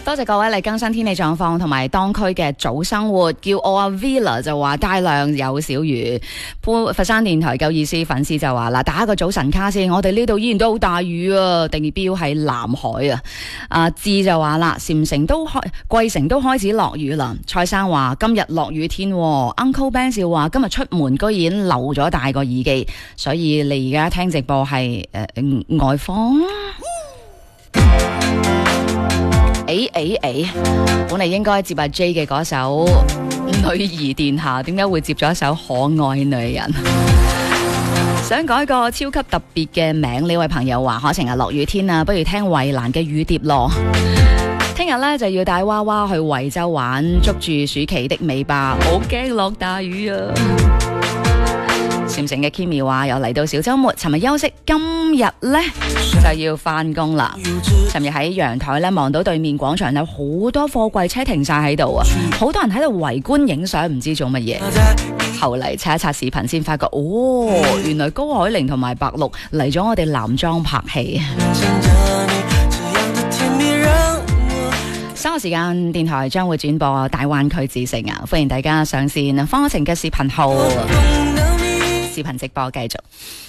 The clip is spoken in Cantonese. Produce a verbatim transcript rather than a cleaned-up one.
多謝各位嚟更新天氣狀況同埋當區嘅早生活。叫我阿 Villa 就話大量有小雨。佛山電台夠意思粉絲就話啦，打個早晨卡先，我哋呢度依然都好大雨啊，定標喺南海啊。阿志就話啦，禪城都開，貴城都開始落雨啦。蔡生話今日落雨天，啊、，Uncle Ben 笑話今日出門居然漏咗帶個耳機，所以你而家聽直播係誒、呃、外放。誒誒誒，本嚟應該接阿 J 嘅嗰首《女兒殿下》，點解會接咗一首《可愛女人》？想改個超級特別嘅名，呢位朋友話：可晴啊，落雨天啊，不如聽衛蘭嘅《雨蝶》咯。聽日呢，就要帶娃娃去惠州玩，捉住暑期的尾巴，好驚落大雨啊！禪城嘅 Kimi 話又嚟到小周末，尋日休息，今日呢就要翻工啦。尋日喺陽台呢望到對面廣場有好多貨櫃車停晒喺度啊，好多人喺度圍觀影相，唔知做乜嘢。後嚟刷一刷視頻先發覺，哦，原來高海寧同埋白鹿嚟咗我哋男裝拍戲。稍後時間電台將會轉播大灣區之聲啊，歡迎大家上線方可晴嘅視頻號。視頻直播繼續。